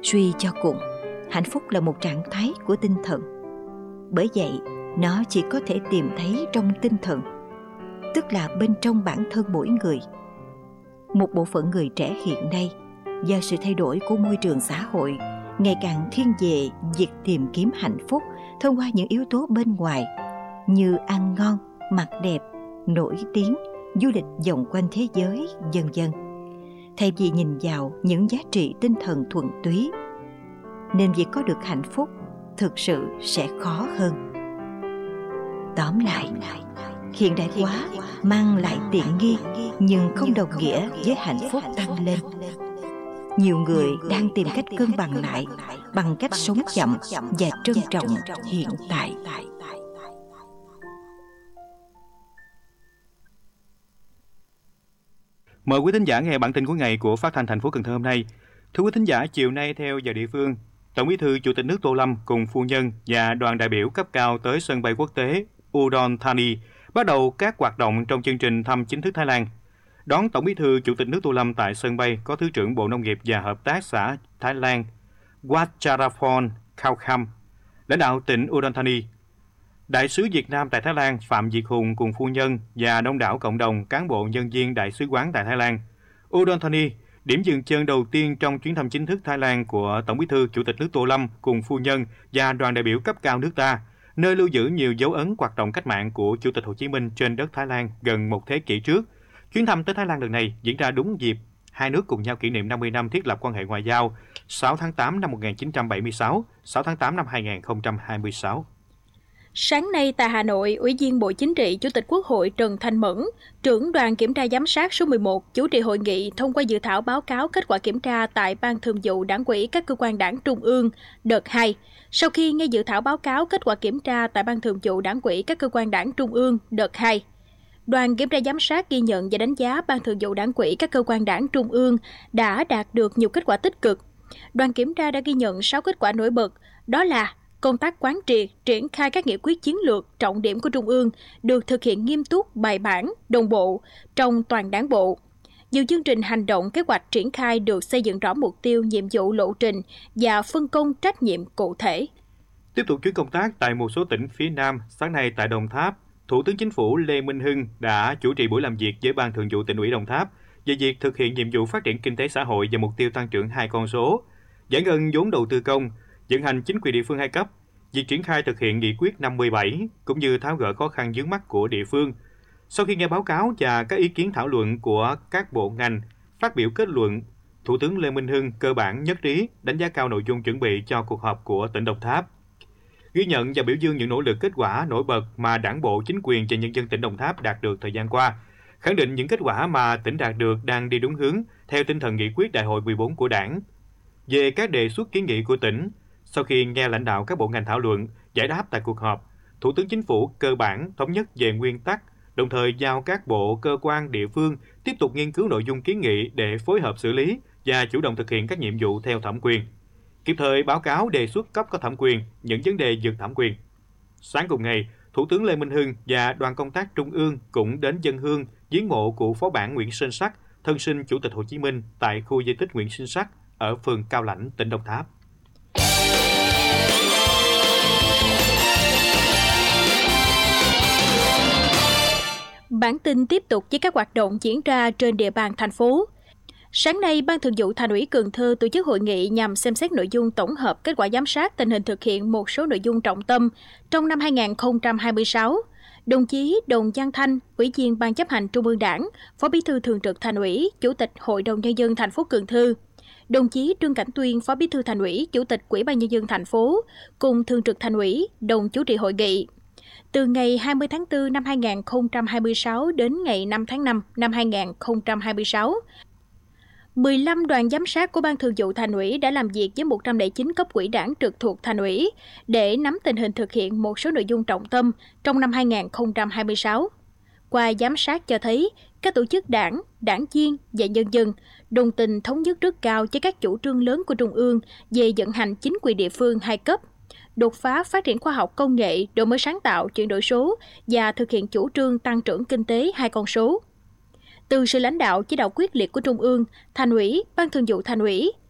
Suy cho cùng, hạnh phúc là một trạng thái của tinh thần. Bởi vậy, nó chỉ có thể tìm thấy trong tinh thần, tức là bên trong bản thân mỗi người. Một bộ phận người trẻ hiện nay, do sự thay đổi của môi trường xã hội, ngày càng thiên về việc tìm kiếm hạnh phúc thông qua những yếu tố bên ngoài như ăn ngon, mặc đẹp, nổi tiếng, du lịch vòng quanh thế giới, vân vân, thay vì nhìn vào những giá trị tinh thần thuần túy. Nên việc có được hạnh phúc thực sự sẽ khó hơn. Tóm lại, hiện đại hóa mang lại tiện nghi nhưng không đồng nghĩa với hạnh phúc tăng lên. Nhiều người đang tìm cách cân bằng lại bằng cách sống chậm và trân trọng hiện tại. Mời quý thính giả nghe bản tin của ngày của Phát thanh thành phố Cần Thơ hôm nay. Thưa quý thính giả, chiều nay theo giờ địa phương, Tổng Bí thư Chủ tịch nước Tô Lâm cùng phu nhân và đoàn đại biểu cấp cao tới sân bay quốc tế Udon Thani bắt đầu các hoạt động trong chương trình thăm chính thức Thái Lan. Đón Tổng Bí thư Chủ tịch nước Tô Lâm tại sân bay có Thứ trưởng Bộ Nông nghiệp và Hợp tác xã Thái Lan Wacharapong Khawkham, lãnh đạo tỉnh Udon Thani, Đại sứ Việt Nam tại Thái Lan Phạm Việt Hùng cùng phu nhân và đông đảo cộng đồng cán bộ nhân viên đại sứ quán tại Thái Lan. Udon Thani, điểm dừng chân đầu tiên trong chuyến thăm chính thức Thái Lan của Tổng Bí thư Chủ tịch nước Tô Lâm cùng phu nhân và đoàn đại biểu cấp cao nước ta, nơi lưu giữ nhiều dấu ấn hoạt động cách mạng của Chủ tịch Hồ Chí Minh trên đất Thái Lan gần một thế kỷ trước. Chuyến thăm tới Thái Lan lần này diễn ra đúng dịp hai nước cùng nhau kỷ niệm 50 năm thiết lập quan hệ ngoại giao 6 tháng 8 năm 1976, 6 tháng 8 năm 2026. Sáng nay tại Hà Nội, Ủy viên Bộ Chính trị, Chủ tịch Quốc hội Trần Thanh Mẫn, trưởng đoàn kiểm tra giám sát số 11, chủ trì hội nghị thông qua dự thảo báo cáo kết quả kiểm tra tại Ban Thường vụ Đảng ủy các cơ quan Đảng Trung ương đợt 2. Sau khi nghe dự thảo báo cáo kết quả kiểm tra tại Ban Thường vụ Đảng ủy các cơ quan Đảng Trung ương đợt 2, đoàn kiểm tra giám sát ghi nhận và đánh giá Ban Thường vụ Đảng ủy các cơ quan Đảng Trung ương đã đạt được nhiều kết quả tích cực. Đoàn kiểm tra đã ghi nhận 6 kết quả nổi bật, đó là công tác quán triệt, triển khai các nghị quyết chiến lược, trọng điểm của Trung ương được thực hiện nghiêm túc, bài bản, đồng bộ trong toàn Đảng bộ. Nhiều chương trình hành động, kế hoạch triển khai được xây dựng rõ mục tiêu, nhiệm vụ, lộ trình và phân công trách nhiệm cụ thể. Tiếp tục chuyến công tác tại một số tỉnh phía Nam, sáng nay tại Đồng Tháp, Thủ tướng Chính phủ Lê Minh Hưng đã chủ trì buổi làm việc với Ban Thường vụ Tỉnh ủy Đồng Tháp về việc thực hiện nhiệm vụ phát triển kinh tế xã hội và mục tiêu tăng trưởng 2 con số, giải ngân vốn đầu tư công, vận hành chính quyền địa phương 2 cấp, việc triển khai thực hiện nghị quyết 57 cũng như tháo gỡ khó khăn vướng mắc của địa phương. Sau khi nghe báo cáo và các ý kiến thảo luận của các bộ ngành, phát biểu kết luận, Thủ tướng Lê Minh Hưng cơ bản nhất trí đánh giá cao nội dung chuẩn bị cho cuộc họp của tỉnh Đồng Tháp. Ghi nhận và biểu dương những nỗ lực kết quả nổi bật mà Đảng bộ, chính quyền và nhân dân tỉnh Đồng Tháp đạt được thời gian qua, khẳng định những kết quả mà tỉnh đạt được đang đi đúng hướng theo tinh thần nghị quyết Đại hội 14 của Đảng. Về các đề xuất kiến nghị của tỉnh, sau khi nghe lãnh đạo các bộ ngành thảo luận, giải đáp tại cuộc họp, Thủ tướng Chính phủ cơ bản thống nhất về nguyên tắc, đồng thời giao các bộ, cơ quan, địa phương tiếp tục nghiên cứu nội dung kiến nghị để phối hợp xử lý và chủ động thực hiện các nhiệm vụ theo thẩm quyền. Kịp thời báo cáo đề xuất cấp có thẩm quyền những vấn đề vượt thẩm quyền. Sáng cùng ngày, Thủ tướng Lê Minh Hưng và đoàn công tác Trung ương cũng đến dâng hương viếng mộ cụ phó bản Nguyễn Sinh Sắc, thân sinh Chủ tịch Hồ Chí Minh tại khu di tích Nguyễn Sinh Sắc ở phường Cao Lãnh, tỉnh Đồng Tháp. Bản tin tiếp tục với các hoạt động diễn ra trên địa bàn thành phố. Sáng nay, Ban Thường vụ Thành ủy Cần Thơ tổ chức hội nghị nhằm xem xét nội dung tổng hợp kết quả giám sát tình hình thực hiện một số nội dung trọng tâm trong năm 2026. Đồng chí Đồng Văn Thanh, Ủy viên Ban chấp hành Trung ương Đảng, Phó Bí thư Thường trực Thành ủy, Chủ tịch Hội đồng Nhân dân thành phố Cần Thơ, đồng chí Trương Cảnh Tuyên, Phó Bí thư Thành ủy, Chủ tịch Ủy ban Nhân dân thành phố, cùng Thường trực Thành ủy đồng chủ trì hội nghị. Từ ngày 20 tháng 4 năm 2026 đến ngày 5 tháng 5 năm 2026, 15 đoàn giám sát của Ban Thường vụ Thành ủy đã làm việc với 109 cấp ủy Đảng trực thuộc Thành ủy để nắm tình hình thực hiện một số nội dung trọng tâm trong năm 2026. Qua giám sát cho thấy, các tổ chức đảng, đảng viên và nhân dân đồng tình thống nhất rất cao với các chủ trương lớn của Trung ương về vận hành chính quyền địa phương 2 cấp, đột phá phát triển khoa học công nghệ, đổi mới sáng tạo, chuyển đổi số và thực hiện chủ trương tăng trưởng kinh tế 2 con số. Từ sự lãnh đạo chỉ đạo quyết liệt của Trung ương, Thành ủy, Ban Thường vụ Thành ủy